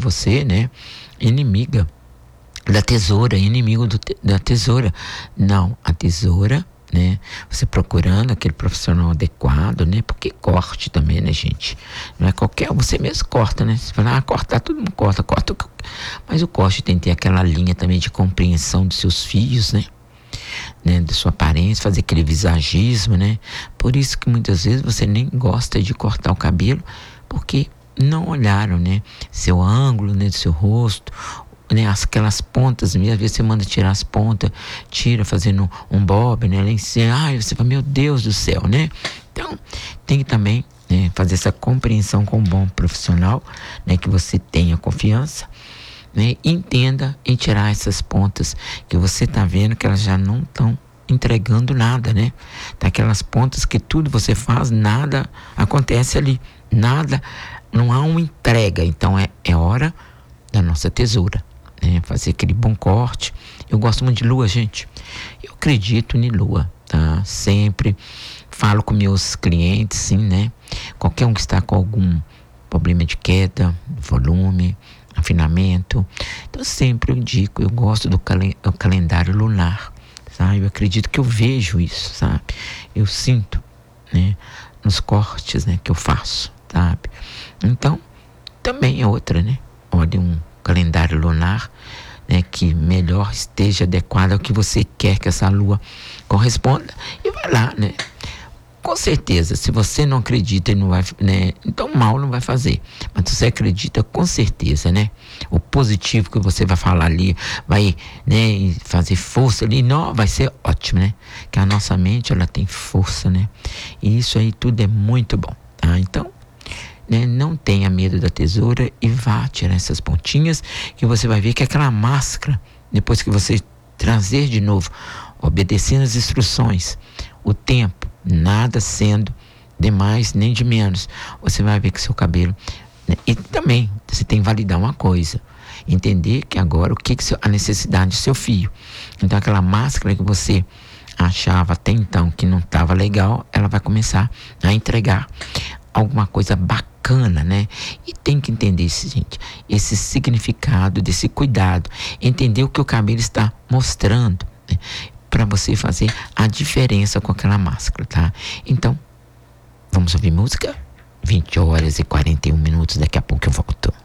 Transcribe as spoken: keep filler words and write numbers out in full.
você, né, inimiga da tesoura, inimigo do te, da tesoura. Não, a tesoura, né, você procurando aquele profissional adequado, né, porque corte também, né, gente, não é qualquer, você mesmo corta, né, você fala, ah, cortar, todo mundo corta, corta, mas o corte tem que ter aquela linha também de compreensão dos seus fios, né, né, da sua aparência, fazer aquele visagismo, né, por isso que muitas vezes você nem gosta de cortar o cabelo, porque não olharam, né, seu ângulo, né, do seu rosto, né, aquelas pontas, às vezes você manda tirar as pontas, tira fazendo um bob, né, lá em cima, ai, você fala, meu Deus do céu, né, então tem que também, né, fazer essa compreensão com um bom profissional, né, que você tenha confiança, né, entenda em tirar essas pontas que você tá vendo que elas já não estão entregando nada, né, tá aquelas pontas que tudo você faz, nada acontece ali, nada, não há uma entrega, então é, é hora da nossa tesoura, né? Fazer aquele bom corte. Eu gosto muito de lua, gente. Eu acredito em lua, tá? Sempre falo com meus clientes, sim, né? Qualquer um que está com algum problema de queda, volume, afinamento. Então sempre eu indico, eu gosto do calen- do calendário lunar, sabe? Eu acredito que eu vejo isso, sabe? Eu sinto, né? Nos cortes, né? Que eu faço, sabe? Então, também é outra, né? Olha, um calendário lunar, né, que melhor esteja adequado ao que você quer que essa lua corresponda, e vai lá, né? Com certeza, se você não acredita e não vai, né, então mal não vai fazer, mas se você acredita, com certeza, né, o positivo que você vai falar ali, vai, né, fazer força ali, não, vai ser ótimo, né, que a nossa mente, ela tem força, né, e isso aí tudo é muito bom, tá? Então, né, não tenha medo da tesoura e vá tirar essas pontinhas, que você vai ver que aquela máscara, depois que você trazer de novo, obedecendo as instruções, o tempo, nada sendo de mais nem de menos, você vai ver que seu cabelo, né, e também você tem que validar uma coisa, entender que agora o que, que a necessidade do seu fio, então aquela máscara que você achava até então que não estava legal, ela vai começar a entregar alguma coisa bacana, né? E tem que entender isso, gente, esse significado desse cuidado, entender o que o cabelo está mostrando, né? Para você fazer a diferença com aquela máscara, tá? Então, vamos ouvir música? vinte horas e quarenta e um minutos, daqui a pouco eu volto.